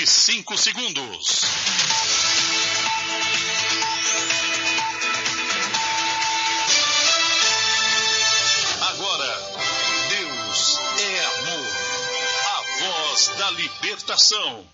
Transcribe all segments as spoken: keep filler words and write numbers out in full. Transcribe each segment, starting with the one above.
cinco segundos. Agora, Deus é amor. A voz da libertação.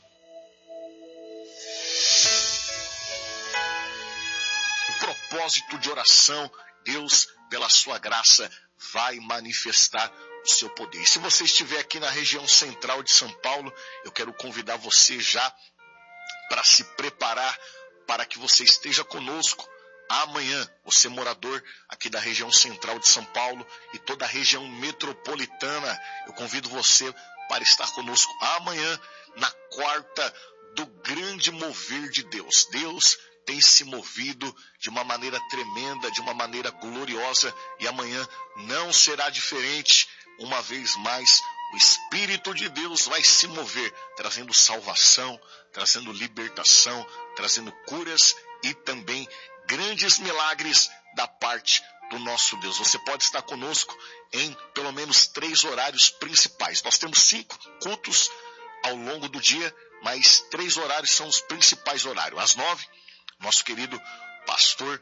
O propósito de oração, Deus, pela sua graça, vai manifestar o seu poder. Se você estiver aqui na região central de São Paulo, eu quero convidar você já para se preparar para que você esteja conosco amanhã. Você morador aqui da região central de São Paulo e toda a região metropolitana, eu convido você para estar conosco amanhã na quarta do grande mover de Deus. Deus tem se movido de uma maneira tremenda, de uma maneira gloriosa, e amanhã não será diferente. Uma vez mais, o Espírito de Deus vai se mover, trazendo salvação, trazendo libertação, trazendo curas e também grandes milagres da parte do nosso Deus. Você pode estar conosco em pelo menos três horários principais. Nós temos cinco cultos ao longo do dia, mas três horários são os principais horários. Às nove, nosso querido pastor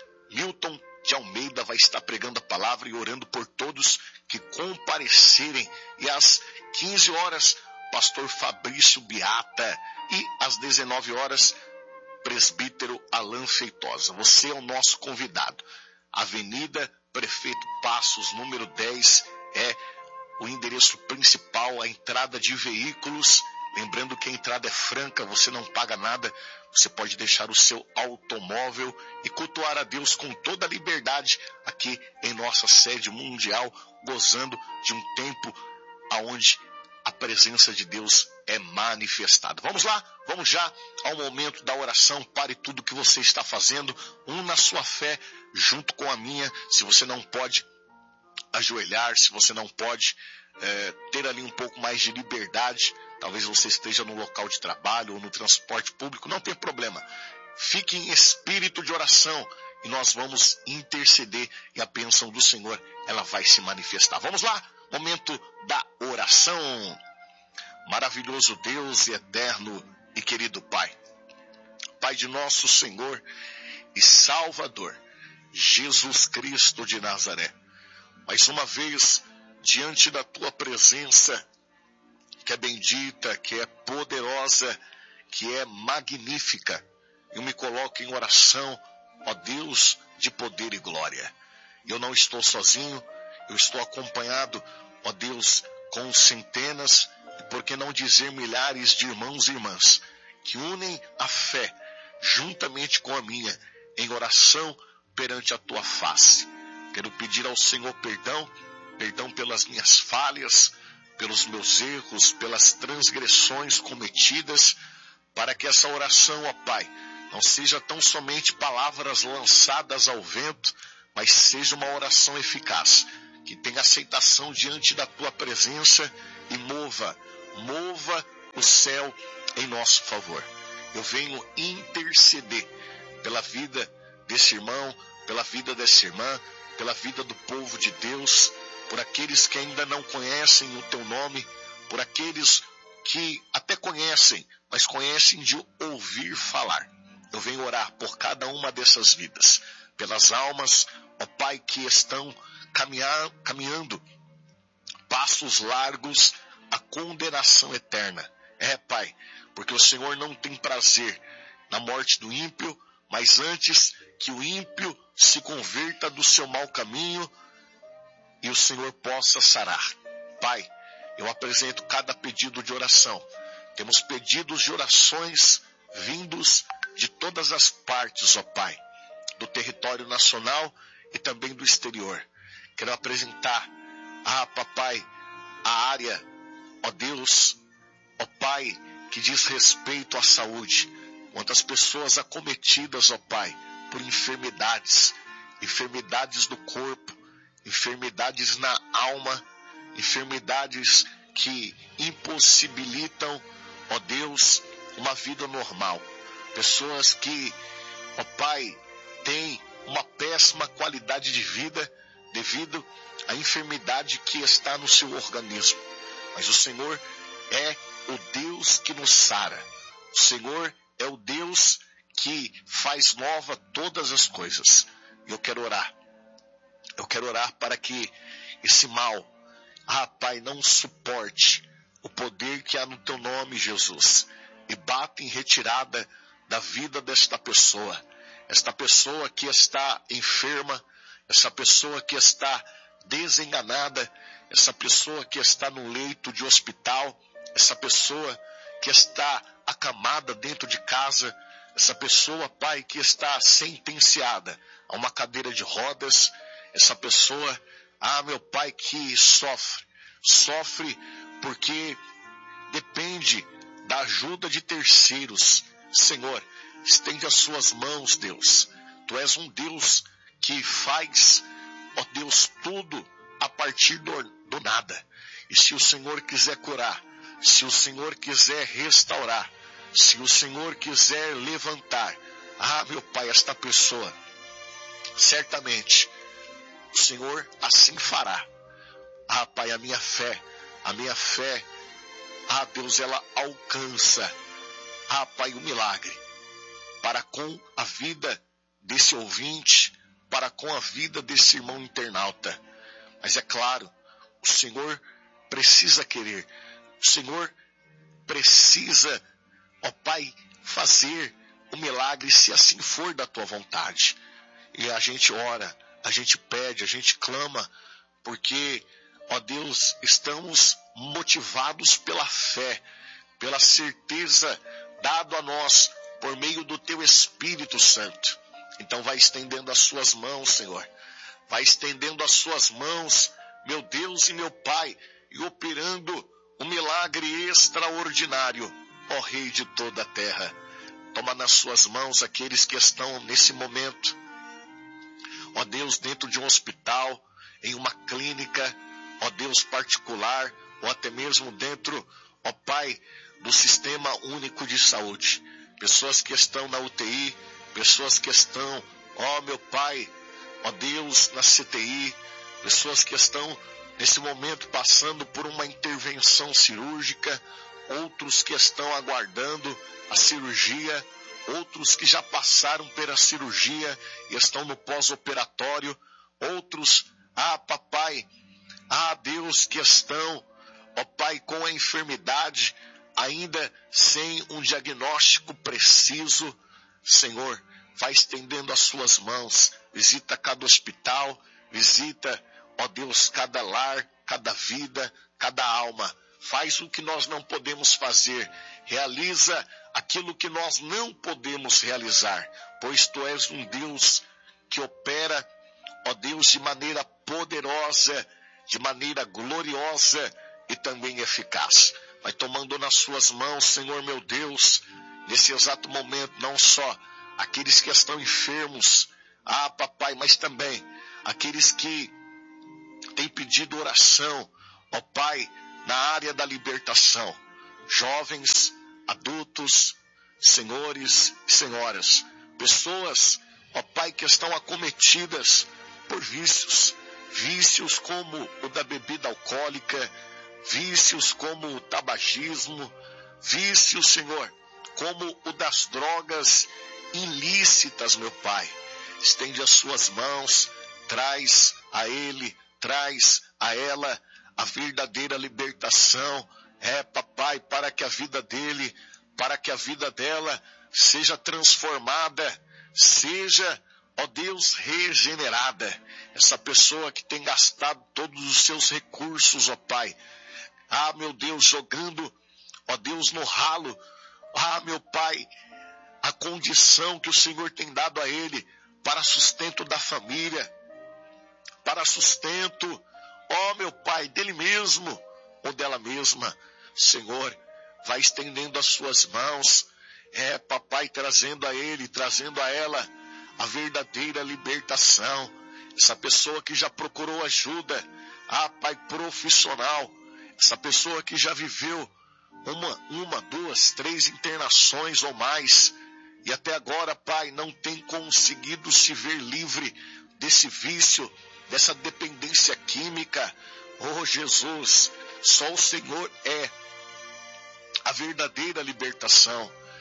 Milton de Almeida vai estar pregando a palavra e orando por todos que comparecerem. E às quinze horas, pastor Fabrício Beata. E às dezenove horas, presbítero Alan Feitosa. Você é o nosso convidado. Avenida Prefeito Passos, número dez, é o endereço principal, a entrada de veículos. Lembrando que a entrada é franca, você não paga nada. Você pode deixar o seu automóvel e cultuar a Deus com toda a liberdade aqui em nossa sede mundial, gozando de um tempo onde a presença de Deus é manifestada. Vamos lá, vamos já ao momento da oração. Pare tudo que você está fazendo, una a sua fé junto com a minha. Se você não pode ajoelhar, se você não pode é, ter ali um pouco mais de liberdade, talvez você esteja no local de trabalho ou no transporte público, não tem problema. Fique em espírito de oração e nós vamos interceder e a bênção do Senhor, ela vai se manifestar. Vamos lá, momento da oração. Maravilhoso Deus e eterno e querido Pai, Pai de nosso Senhor e Salvador, Jesus Cristo de Nazaré, mais uma vez diante da Tua presença, que é bendita, que é poderosa, que é magnífica. Eu me coloco em oração, ó Deus de poder e glória. Eu não estou sozinho, eu estou acompanhado, ó Deus, com centenas, e por que não dizer milhares de irmãos e irmãs, que unem a fé, juntamente com a minha, em oração perante a Tua face. Quero pedir ao Senhor perdão, perdão pelas minhas falhas, pelos meus erros, pelas transgressões cometidas, para que essa oração, ó Pai, não seja tão somente palavras lançadas ao vento, mas seja uma oração eficaz, que tenha aceitação diante da Tua presença e mova, mova o céu em nosso favor. Eu venho interceder pela vida desse irmão, pela vida dessa irmã, pela vida do povo de Deus, por aqueles que ainda não conhecem o Teu nome, por aqueles que até conhecem, mas conhecem de ouvir falar. Eu venho orar por cada uma dessas vidas, pelas almas, ó Pai, que estão caminhar, caminhando passos largos à condenação eterna. É, Pai, porque o Senhor não tem prazer na morte do ímpio, mas antes que o ímpio se converta do seu mau caminho e o Senhor possa sarar. Pai, eu apresento cada pedido de oração. Temos pedidos de orações vindos de todas as partes, ó Pai, do território nacional e também do exterior. Quero apresentar, ah, Papai, a área, ó Deus, ó Pai, que diz respeito à saúde. Quantas pessoas acometidas, ó Pai, por enfermidades, enfermidades do corpo, enfermidades na alma, enfermidades que impossibilitam, ó Deus, uma vida normal. Pessoas que, ó Pai, têm uma péssima qualidade de vida devido à enfermidade que está no seu organismo. Mas o Senhor é o Deus que nos sara. O Senhor é o Deus que faz nova todas as coisas. E eu quero orar. Eu quero orar para que esse mal, ah, Pai, não suporte o poder que há no teu nome, Jesus, e bata em retirada da vida desta pessoa. Esta pessoa que está enferma, essa pessoa que está desenganada, essa pessoa que está no leito de hospital, essa pessoa que está acamada dentro de casa, essa pessoa, Pai, que está sentenciada a uma cadeira de rodas, essa pessoa, ah, meu Pai, que sofre, sofre porque depende da ajuda de terceiros. Senhor, estende as suas mãos, Deus. Tu és um Deus que faz, ó Deus, tudo a partir do, do nada. E se o Senhor quiser curar, se o Senhor quiser restaurar, se o Senhor quiser levantar, ah, meu Pai, esta pessoa, certamente o Senhor assim fará. Ah, Pai, a minha fé, a minha fé, ah, Deus, ela alcança, ah, Pai, o milagre para com a vida desse ouvinte, para com a vida desse irmão internauta. Mas é claro, o Senhor precisa querer, o Senhor precisa, ó Pai, fazer o milagre se assim for da tua vontade. E a gente ora, a gente pede, a gente clama, porque, ó Deus, estamos motivados pela fé, pela certeza dado a nós por meio do teu Espírito Santo. Então vai estendendo as suas mãos, Senhor. Vai estendendo as suas mãos, meu Deus e meu Pai, e operando um milagre extraordinário, ó Rei de toda a terra. Toma nas suas mãos aqueles que estão nesse momento, ó Deus, dentro de um hospital, em uma clínica, ó Deus, particular, ou até mesmo dentro, ó Pai, do Sistema Único de Saúde. Pessoas que estão na U T I, pessoas que estão, ó meu Pai, ó Deus, na C T I, pessoas que estão nesse momento passando por uma intervenção cirúrgica, outros que estão aguardando a cirurgia, outros que já passaram pela cirurgia e estão no pós-operatório, outros, ah papai, ah Deus, que estão, ó Pai, com a enfermidade, ainda sem um diagnóstico preciso. Senhor, vai estendendo as suas mãos, visita cada hospital, visita, ó Deus, cada lar, cada vida, cada alma. Faz o que nós não podemos fazer, realiza aquilo que nós não podemos realizar, pois Tu és um Deus que opera, ó Deus, de maneira poderosa, de maneira gloriosa e também eficaz. Vai tomando nas suas mãos, Senhor meu Deus, nesse exato momento, não só aqueles que estão enfermos, ah papai, mas também aqueles que têm pedido oração, ó Pai, na área da libertação, jovens, adultos, senhores e senhoras, pessoas, ó Pai, que estão acometidas por vícios, vícios como o da bebida alcoólica, vícios como o tabagismo, vícios, Senhor, como o das drogas ilícitas, meu Pai. Estende as suas mãos, traz a ele, traz a ela a verdadeira libertação. É, papai, para que a vida dele, para que a vida dela seja transformada, seja, ó Deus, regenerada. Essa pessoa que tem gastado todos os seus recursos, ó Pai, ah, meu Deus, jogando, ó Deus, no ralo, ah, meu Pai, a condição que o Senhor tem dado a ele para sustento da família, para sustento, ó meu Pai, dele mesmo ou dela mesma. Senhor, vai estendendo as suas mãos, é, papai, trazendo a ele, trazendo a ela a verdadeira libertação. Essa pessoa que já procurou ajuda, ah, Pai, profissional, essa pessoa que já viveu uma, uma, duas, três internações ou mais, e até agora, Pai, não tem conseguido se ver livre desse vício, dessa dependência química. Oh Jesus, só o Senhor é a verdadeira libertação.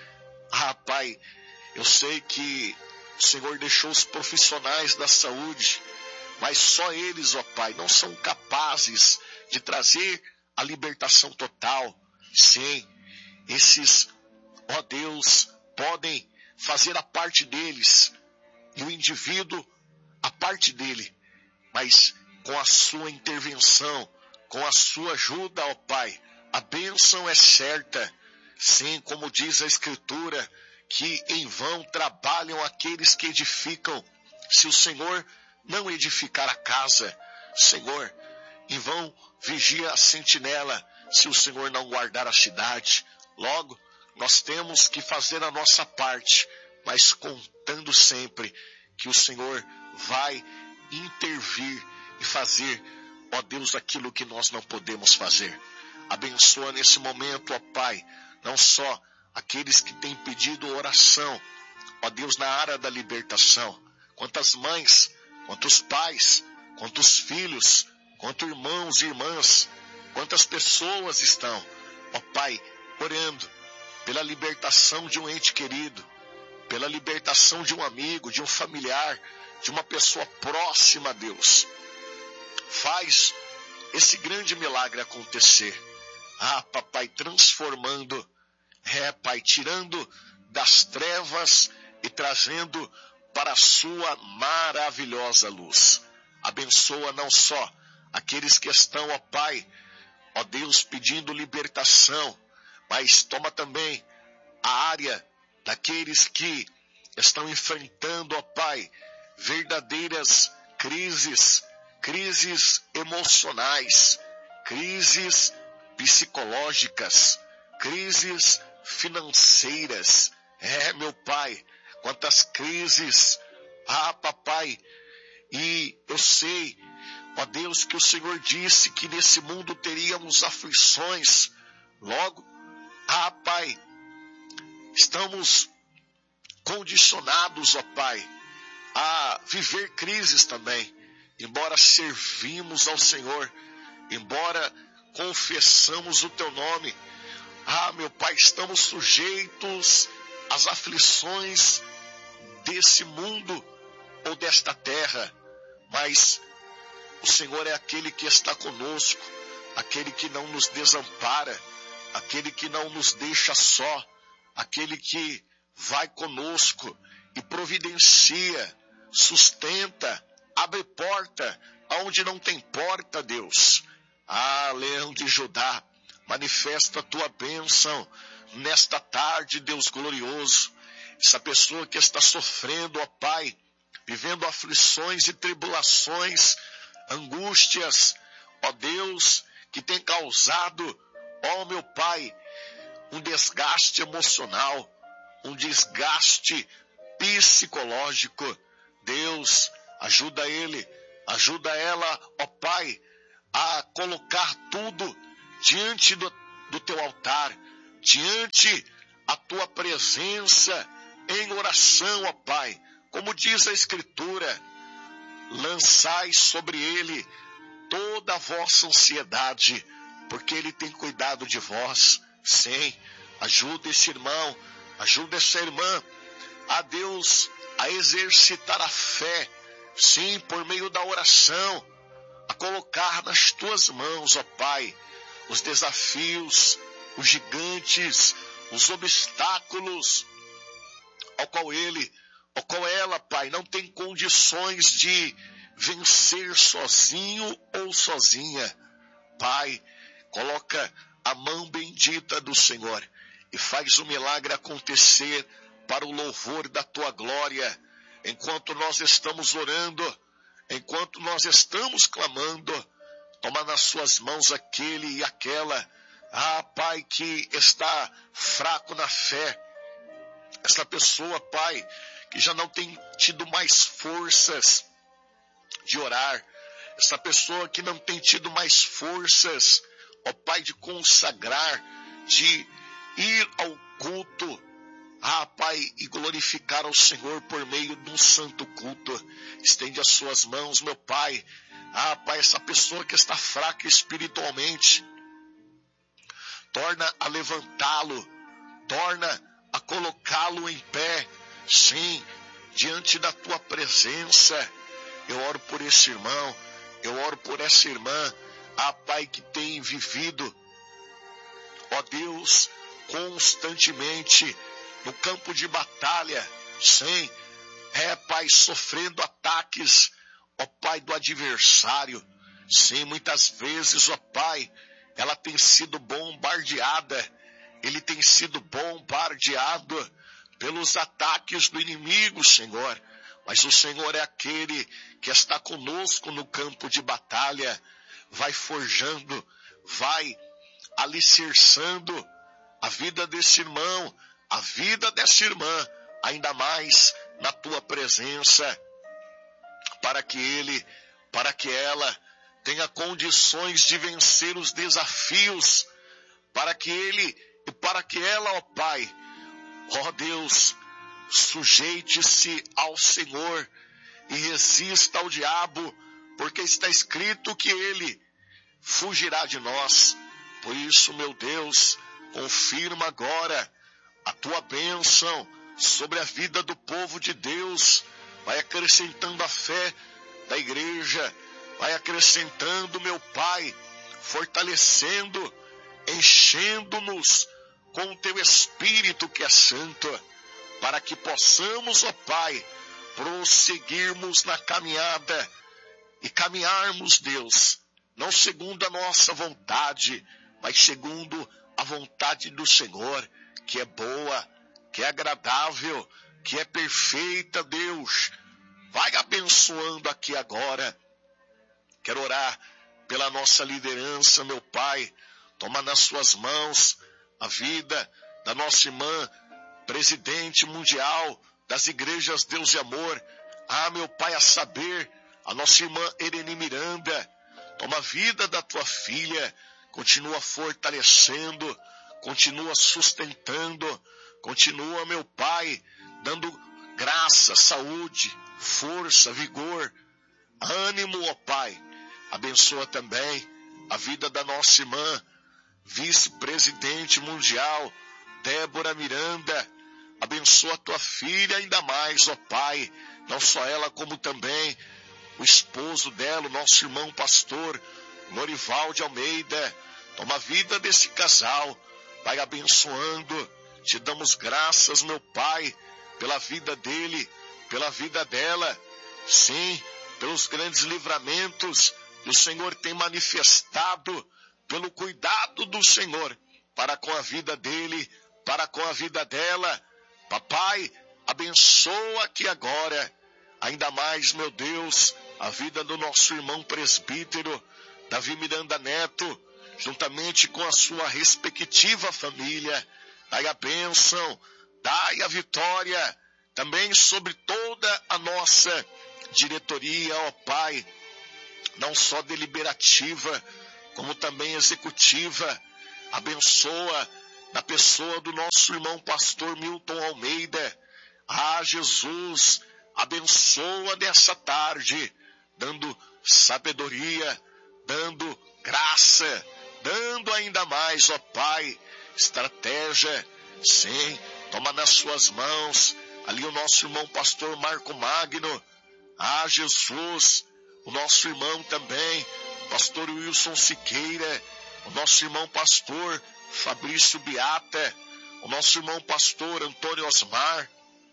Ah, Pai, eu sei que o Senhor deixou os profissionais da saúde, mas só eles, ó Pai, não são capazes de trazer a libertação total. Sim, esses, ó Deus, podem fazer a parte deles, e o indivíduo a parte dele, mas com a sua intervenção, com a sua ajuda, ó Pai, a bênção é certa. Sim, como diz a Escritura, que em vão trabalham aqueles que edificam. Se o Senhor não edificar a casa, Senhor, em vão vigia a sentinela, se o Senhor não guardar a cidade. Logo, nós temos que fazer a nossa parte, mas contando sempre que o Senhor vai intervir e fazer, ó Deus, aquilo que nós não podemos fazer. Abençoa nesse momento, ó Pai, não só aqueles que têm pedido oração, ó Deus, na área da libertação, quantas mães, quantos pais, quantos filhos, quantos irmãos e irmãs, quantas pessoas estão, ó Pai, orando pela libertação de um ente querido, pela libertação de um amigo, de um familiar, de uma pessoa próxima a Deus. Faz esse grande milagre acontecer. Ah, Papai, transformando, é, Pai, tirando das trevas e trazendo para a sua maravilhosa luz. Abençoa não só aqueles que estão, ó Pai, ó Deus, pedindo libertação, mas toma também a área daqueles que estão enfrentando, ó Pai, verdadeiras crises, crises emocionais, crises psicológicas, crises financeiras. É, meu Pai, quantas crises. Ah, Papai, e eu sei, ó Deus, que o Senhor disse que nesse mundo teríamos aflições. Logo, ah, Pai, estamos condicionados, ó Pai, a viver crises também, embora servimos ao Senhor, embora confessamos o Teu nome. Ah, meu Pai, estamos sujeitos às aflições desse mundo ou desta terra, mas o Senhor é aquele que está conosco, aquele que não nos desampara, aquele que não nos deixa só, aquele que vai conosco e providencia, sustenta, abre porta aonde não tem porta, Deus. Ah, Leão de Judá, manifesta a tua bênção nesta tarde, Deus glorioso. Essa pessoa que está sofrendo, ó Pai, vivendo aflições e tribulações, angústias, ó Deus, que tem causado, ó meu Pai, um desgaste emocional, um desgaste psicológico. Deus, ajuda ele, ajuda ela, ó Pai, a colocar tudo diante do, do teu altar, diante a tua presença em oração, ó Pai. Como diz a Escritura, lançai sobre ele toda a vossa ansiedade, porque ele tem cuidado de vós. Sim, ajuda esse irmão, ajuda essa irmã, a Deus, a exercitar a fé, sim, por meio da oração, a colocar nas tuas mãos, ó Pai, os desafios, os gigantes, os obstáculos, ao qual ele, ao qual ela, Pai, não tem condições de vencer sozinho ou sozinha. Pai, coloca a mão bendita do Senhor e faz o milagre acontecer para o louvor da tua glória. Enquanto nós estamos orando, enquanto nós estamos clamando, toma nas suas mãos aquele e aquela, ah, Pai, que está fraco na fé. Essa pessoa, Pai, que já não tem tido mais forças de orar. Essa pessoa que não tem tido mais forças, ó Pai, de consagrar, de ir ao culto, ah, Pai, e glorificar ao Senhor por meio de um santo culto. Estende as suas mãos, meu Pai. Ah, Pai, essa pessoa que está fraca espiritualmente, torna a levantá-lo, torna a colocá-lo colocá-lo em pé, sim, diante da tua presença. Eu oro por esse irmão, eu oro por essa irmã, ah, Pai, que tem vivido, ó Deus, constantemente no campo de batalha, sim, é, Pai, sofrendo ataques, ó Pai, do adversário. Sim, muitas vezes, ó Pai, ela tem sido bombardeada, ele tem sido bombardeado pelos ataques do inimigo, Senhor. Mas o Senhor é aquele que está conosco no campo de batalha, vai forjando, vai alicerçando a vida desse irmão, a vida dessa irmã, ainda mais na tua presença, para que ele, para que ela tenha condições de vencer os desafios, para que ele e para que ela, ó Pai, ó Deus, sujeite-se ao Senhor e resista ao diabo, porque está escrito que ele fugirá de nós. Por isso, meu Deus, confirma agora a tua bênção sobre a vida do povo de Deus, vai acrescentando a fé da igreja, vai acrescentando, meu Pai, fortalecendo, enchendo-nos com o teu Espírito que é santo, para que possamos, ó Pai, prosseguirmos na caminhada e caminharmos, Deus, não segundo a nossa vontade, mas segundo a vontade do Senhor, que é boa, que é agradável, que é perfeita, Deus. Vai abençoando aqui agora. Quero orar pela nossa liderança, meu Pai. Toma nas suas mãos a vida da nossa irmã, presidente mundial das igrejas Deus e Amor. Ah, meu Pai, a saber, a nossa irmã Ereni Miranda. Toma a vida da tua filha, continua fortalecendo, continua sustentando, continua, meu Pai, dando graça, saúde, força, vigor, ânimo, ó Pai. Abençoa também a vida da nossa irmã, vice-presidente mundial, Débora Miranda. Abençoa a tua filha ainda mais, ó Pai, não só ela, como também o esposo dela, o nosso irmão pastor, Norivalde Almeida. Toma a vida desse casal, vai abençoando. Te damos graças, meu Pai, pela vida dele, pela vida dela. Sim, pelos grandes livramentos que o Senhor tem manifestado, pelo cuidado do Senhor para com a vida dele, para com a vida dela. Papai, abençoa aqui agora, ainda mais, meu Deus, a vida do nosso irmão presbítero, Davi Miranda Neto, juntamente com a sua respectiva família. Dai a bênção, dai a vitória, também sobre toda a nossa diretoria, ó Pai, não só deliberativa, como também executiva. Abençoa na pessoa do nosso irmão pastor Milton Almeida. Ah, Jesus, abençoa nessa tarde, dando sabedoria, dando graça, dando ainda mais, ó Pai, estratégia. Sim, toma nas suas mãos ali o nosso irmão pastor Marco Magno. Ah, Jesus, o nosso irmão também, pastor Wilson Siqueira, o nosso irmão pastor Fabrício Beata, o nosso irmão pastor Antônio Osmar.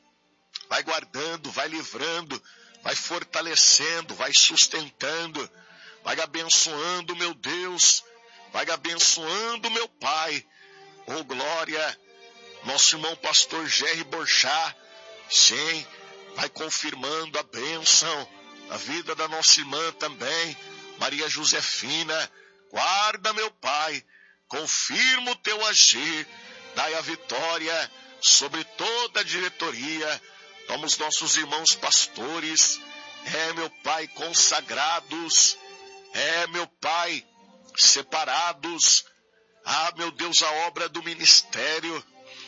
Vai guardando, vai livrando, vai fortalecendo, vai sustentando, vai abençoando, meu Deus, vai abençoando, meu Pai. Oh, glória, nosso irmão pastor Jerry Borchá, sim, vai confirmando a bênção na vida da nossa irmã também, Maria Josefina. Guarda, meu Pai, confirma o teu agir, dai a vitória sobre toda a diretoria. Toma os nossos irmãos pastores, é, meu Pai, consagrados, é, meu Pai, separados. Ah, meu Deus, a obra do ministério.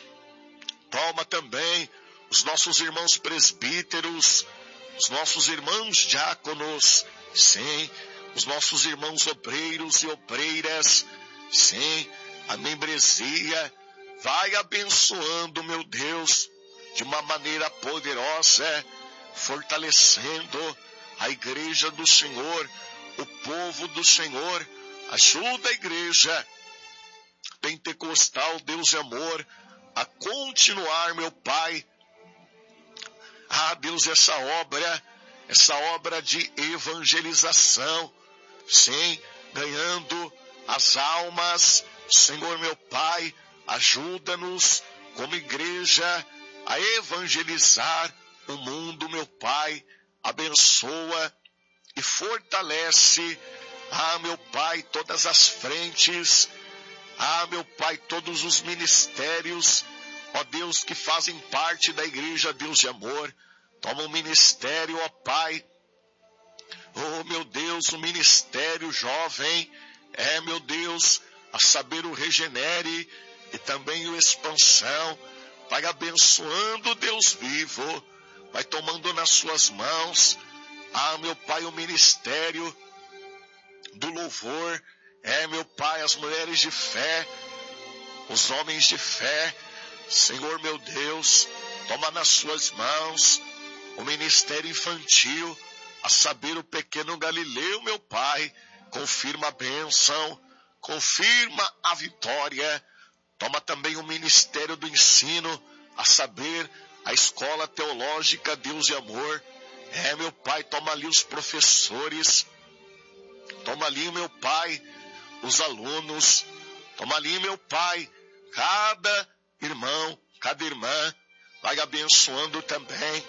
Toma também os nossos irmãos presbíteros, os nossos irmãos diáconos, sim, os nossos irmãos obreiros e obreiras, sim, a membresia. Vai abençoando, meu Deus, de uma maneira poderosa, fortalecendo a igreja do Senhor, o povo do Senhor. Ajuda a igreja pentecostal, Deus de amor, a continuar, meu Pai. Ah, Deus, essa obra, essa obra de evangelização, sim, ganhando as almas. Senhor, meu Pai, ajuda-nos como igreja a evangelizar o mundo, meu Pai. Abençoa e fortalece, ah, meu Pai, todas as frentes, ah, meu Pai, todos os ministérios, ó Deus, que fazem parte da igreja, Deus de amor. Toma o ministério, ó Pai, oh meu Deus, o ministério jovem, é, meu Deus, a saber o Regenere e também o Expansão. Vai abençoando, Deus vivo, vai tomando nas suas mãos, ah, meu Pai, o ministério do louvor, é, meu Pai, as mulheres de fé, os homens de fé. Senhor, meu Deus, toma nas suas mãos o ministério infantil, a saber o pequeno Galileu, meu Pai. Confirma a bênção, confirma a vitória. Toma também o ministério do ensino, a saber a escola teológica, Deus e amor. É, meu Pai, toma ali os professores, toma ali, meu Pai, os alunos, toma ali, meu Pai, cada irmão, cada irmã, vai abençoando também,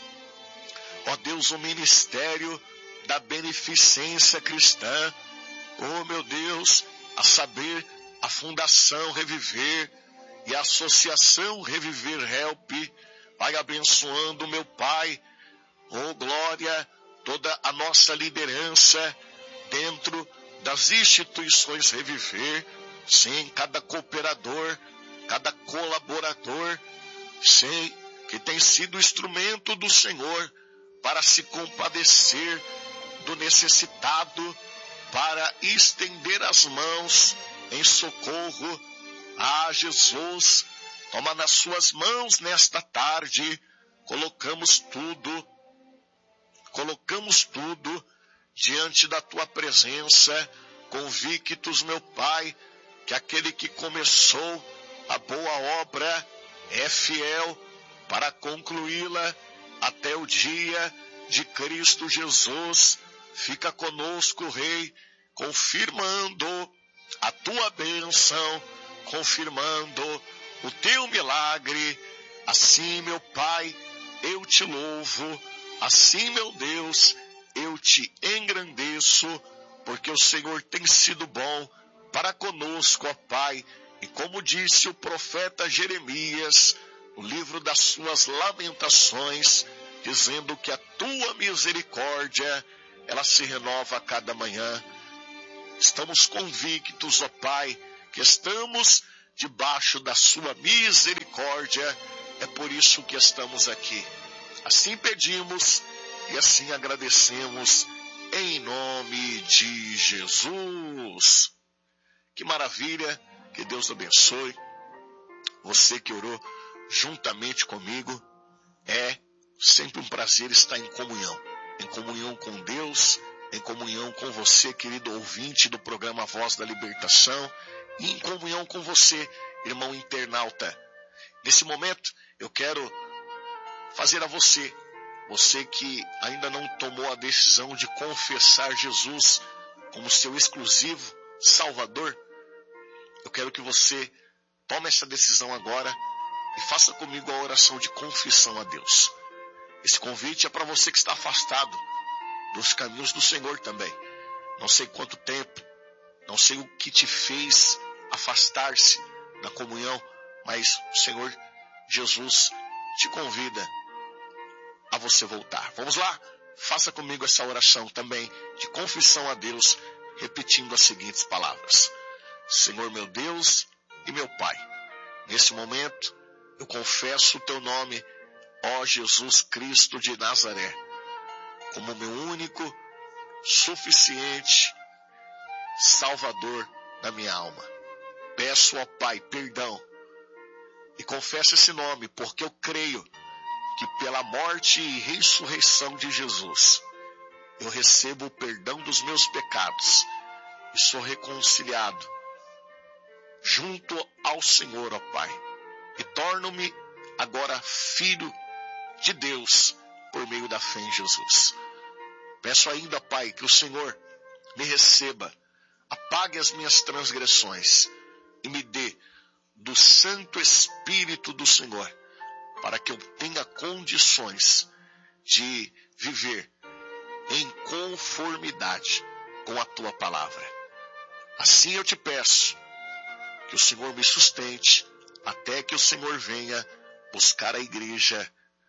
ó Deus, o ministério da beneficência cristã, oh meu Deus, a saber, a Fundação Reviver e a Associação Reviver Help, vai abençoando, meu Pai, oh glória, toda a nossa liderança dentro das instituições Reviver, sim, cada cooperador, cada colaborador, sim, que tem sido instrumento do Senhor para se compadecer do necessitado, para estender as mãos em socorro. Ah, Jesus, toma nas suas mãos nesta tarde, colocamos tudo, colocamos tudo diante da tua presença, convictos, meu Pai, que aquele que começou a boa obra é fiel para concluí-la até o dia de Cristo Jesus. Fica conosco, Rei, confirmando a tua bênção, confirmando o teu milagre. Assim, meu Pai, eu te louvo, assim, meu Deus, eu te engrandeço, porque o Senhor tem sido bom para conosco, ó Pai. E como disse o profeta Jeremias, no livro das suas lamentações, dizendo que a tua misericórdia, ela se renova a cada manhã. Estamos convictos, ó Pai, que estamos debaixo da sua misericórdia. É por isso que estamos aqui. Assim pedimos e assim agradecemos em nome de Jesus. Que maravilha, que Deus abençoe. Você que orou juntamente comigo, é sempre um prazer estar em comunhão. Em comunhão com Deus, em comunhão com você, querido ouvinte do programa Voz da Libertação, e em comunhão com você, irmão internauta. Nesse momento, eu quero fazer a você, você que ainda não tomou a decisão de confessar Jesus como seu exclusivo Salvador, eu quero que você tome essa decisão agora e faça comigo a oração de confissão a Deus. Esse convite é para você que está afastado dos caminhos do Senhor também. Não sei quanto tempo, não sei o que te fez afastar-se da comunhão, mas o Senhor Jesus te convida a você voltar. Vamos lá? Faça comigo essa oração também de confissão a Deus, repetindo as seguintes palavras. Senhor meu Deus e meu Pai, nesse momento eu confesso o teu nome, ó Jesus Cristo de Nazaré, como meu único, suficiente Salvador da minha alma. Peço, ó Pai, perdão e confesso esse nome porque eu creio que pela morte e ressurreição de Jesus, eu recebo o perdão dos meus pecados e sou reconciliado junto ao Senhor, ó Pai, e torno-me agora filho de Deus por meio da fé em Jesus. Peço ainda, Pai, que o Senhor me receba, apague as minhas transgressões e me dê do Santo Espírito do Senhor, para que eu tenha condições de viver em conformidade com a Tua palavra. Assim eu te peço que o Senhor me sustente até que o Senhor venha buscar a igreja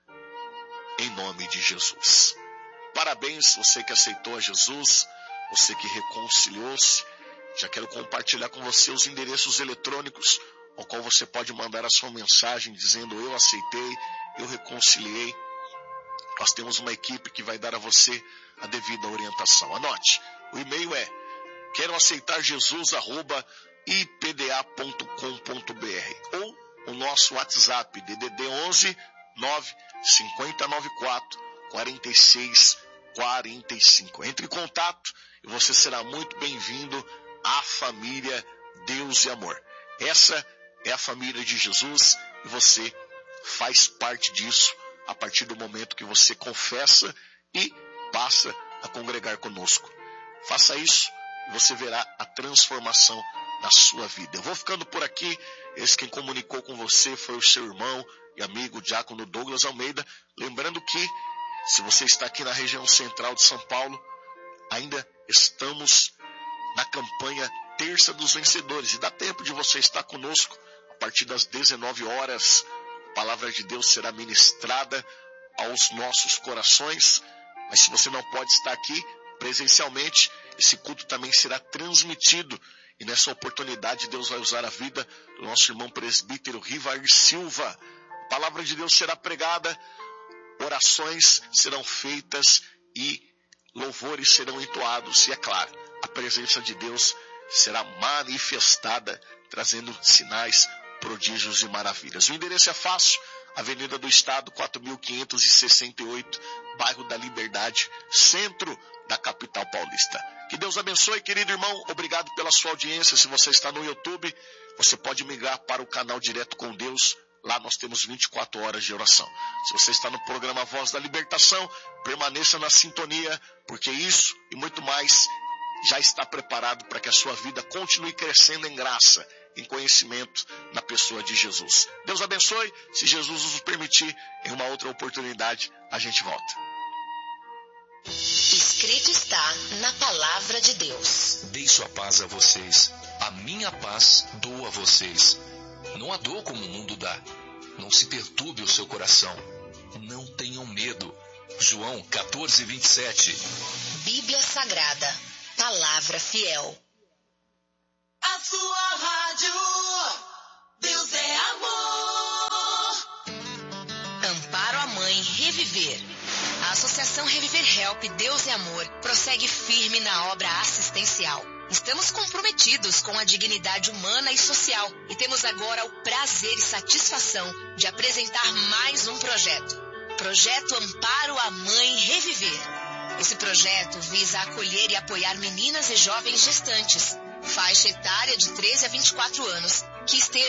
em nome de Jesus. Parabéns, você que aceitou a Jesus, você que reconciliou-se. Já quero compartilhar com você os endereços eletrônicos ao qual você pode mandar a sua mensagem dizendo: eu aceitei, eu reconciliei. Nós temos uma equipe que vai dar a você a devida orientação. Anote, o e-mail é quero aceitar Jesus arroba i p d a ponto com ponto b r ou o nosso WhatsApp D D D onze nove cinco nove quatro quatro seis quatro cinco. Entre em contato e você será muito bem-vindo à família Deus e Amor. Essa é a família de Jesus e você faz parte disso a partir do momento que você confessa e passa a congregar conosco. Faça isso e você verá a transformação na sua vida. Eu vou ficando por aqui. Esse quem comunicou com você foi o seu irmão e amigo Diácono Douglas Almeida. Lembrando que se você está aqui na região central de São Paulo, ainda estamos na campanha Terça dos Vencedores. E dá tempo de você estar conosco a partir das dezenove horas. A palavra de Deus será ministrada aos nossos corações. Mas se você não pode estar aqui presencialmente, esse culto também será transmitido. E nessa oportunidade Deus vai usar a vida do nosso irmão presbítero Rivair Silva. A palavra de Deus será pregada, orações serão feitas e louvores serão entoados. E é claro, a presença de Deus será manifestada, trazendo sinais, prodígios e maravilhas. O endereço é fácil, Avenida do Estado, quatro mil quinhentos e sessenta e oito, bairro da Liberdade, centro da capital paulista. Que Deus abençoe, querido irmão. Obrigado pela sua audiência. Se você está no YouTube, você pode migrar para o canal Direto com Deus. Lá nós temos vinte e quatro horas de oração. Se você está no programa Voz da Libertação, permaneça na sintonia, porque isso e muito mais já está preparado para que a sua vida continue crescendo em graça, em conhecimento na pessoa de Jesus. Deus abençoe. Se Jesus nos permitir, em uma outra oportunidade, a gente volta. Escrito está na palavra de Deus. Deixo a paz a vocês, a minha paz dou a vocês. Não a dou como o mundo dá. Não se perturbe o seu coração. Não tenham medo. João quatorze, vinte e sete. Bíblia Sagrada, palavra fiel. A sua rádio, Deus é amor. Amparo à Mãe Reviver. A Associação Reviver Help Deus é Amor prossegue firme na obra assistencial. Estamos comprometidos com a dignidade humana e social e temos agora o prazer e satisfação de apresentar mais um projeto. Projeto Amparo à Mãe Reviver. Esse projeto visa acolher e apoiar meninas e jovens gestantes, faixa etária de treze a vinte e quatro anos, que estejam